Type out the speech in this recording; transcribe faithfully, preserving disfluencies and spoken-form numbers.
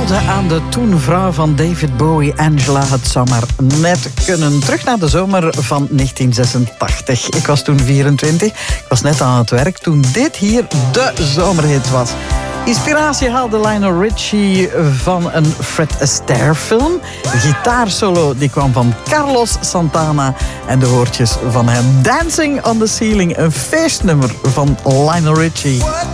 ode aan de toen vrouw van David Bowie, Angela. Het zou maar net kunnen. Terug naar de zomer van negentien zesentachtig. Ik was toen vierentwintig. Ik was net aan het werk toen dit hier de zomerhit was. Inspiratie haalde Lionel Richie van een Fred Astaire film. De gitaarsolo die kwam van Carlos Santana. En de woordjes van hem. Dancing on the Ceiling, een feestnummer van Lionel Richie.